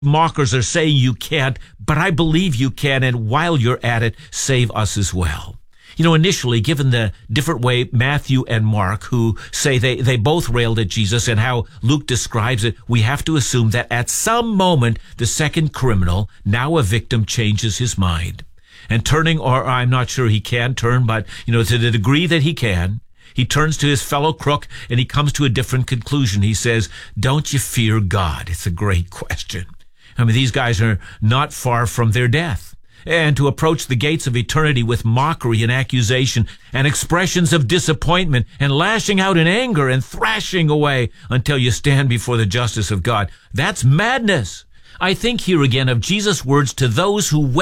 mockers are saying you can't, but I believe you can, and while you're at it, save us as well. You know, initially, given the different way Matthew and Mark, who say they both railed at Jesus, and how Luke describes it, we have to assume that at some moment, the second criminal, now a victim, changes his mind. And turning, or I'm not sure he can turn, but, you know, to the degree that he can, he turns to his fellow crook and he comes to a different conclusion. He says, don't you fear God? It's a great question. I mean, these guys are not far from their death. And to approach the gates of eternity with mockery and accusation and expressions of disappointment and lashing out in anger and thrashing away until you stand before the justice of God, that's madness. I think here again of Jesus' words to those who